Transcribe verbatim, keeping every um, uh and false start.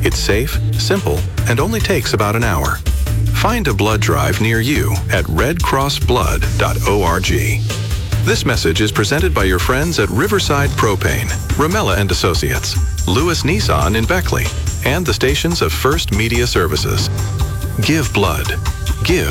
It's safe, simple, and only takes about an hour. Find a blood drive near you at red cross blood dot org. This message is presented by your friends at Riverside Propane, Ramella and Associates, Lewis Nissan in Beckley, and the stations of First Media Services. Give blood.